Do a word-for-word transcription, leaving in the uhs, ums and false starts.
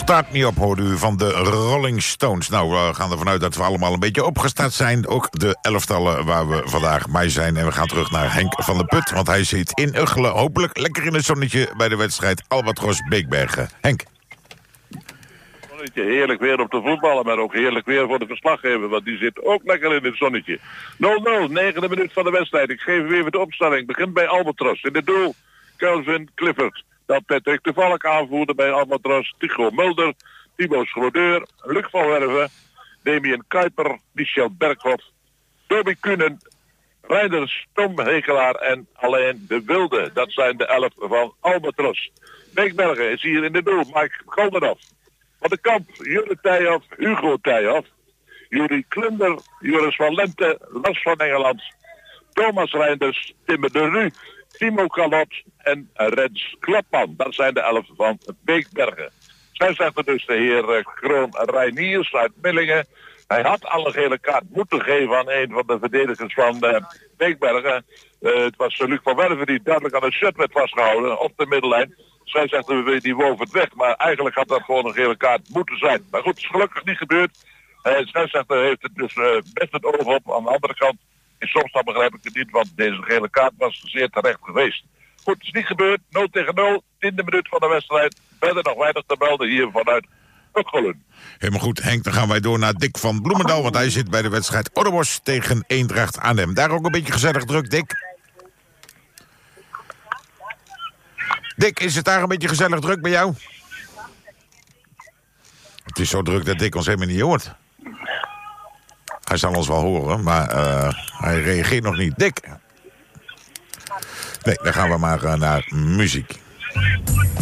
Start Me Up hoorde u van de Rolling Stones. Nou, we gaan ervan uit dat we allemaal een beetje opgestart zijn. Ook de elftallen waar we vandaag bij zijn. En we gaan terug naar Henk van der Put, want hij zit in Ugchelen. Hopelijk lekker in het zonnetje bij de wedstrijd Albatros Beekbergen. Henk. Heerlijk weer op de voetballen, maar ook heerlijk weer voor de verslaggever, want die zit ook lekker in het zonnetje. nul nul, negende minuut van de wedstrijd. Ik geef u even de opstelling. Begint bij Albatros. In het doel, Kelvin Clifford. Dan Patrick de Valk aanvoerder bij Albatros. Tycho Mulder, Thibaut Schrodeur, Luc van Werven, Damien Kuiper, Michel Berghoff, Toby Kunen, Reinders, Tom Hekelaar en Alain de Wilde. Dat zijn de elf van Albatros. Beekbergen is hier in de doel. Mike Goldenhoff. Van de Kamp, Jure Thijhoff, Hugo Thijhoff, Jurie Klunder, Joris van Lente, Lars van Engeland, Thomas Reinders, Timmer de Ru, Timo Kalot en Rens Klapman. Dat zijn de elf van Beekbergen. Zij zegt dus de heer uh, Kroon Reiniers uit Millingen. Hij had al een gele kaart moeten geven aan een van de verdedigers van uh, Beekbergen. Uh, het was uh, Luc van Werven die duidelijk aan het shirt werd vastgehouden op de middellijn. Zij zegt, uh, die woof het weg, maar eigenlijk had dat gewoon een gele kaart moeten zijn. Maar goed, het is gelukkig niet gebeurd. Uh, zij zegt, uh, heeft het dus uh, best het oog op. Aan de andere kant, in soms dan begrijp ik het niet, want deze gele kaart was zeer terecht geweest. Goed, het is niet gebeurd. nul tegen nul, tiende minuut van de wedstrijd. Verder nog weinig te melden hier vanuit Ugchelen. Helemaal goed, Henk. Dan gaan wij door naar Dick van Bloemendaal, want hij zit bij de wedstrijd Orrebosch tegen Eendracht Arnhem. Daar ook een beetje gezellig druk, Dick. Dick, is het daar een beetje gezellig druk bij jou? Het is zo druk dat Dick ons helemaal niet hoort. Hij zal ons wel horen, maar uh, hij reageert nog niet. Dick. Nee, dan gaan we maar uh, naar muziek.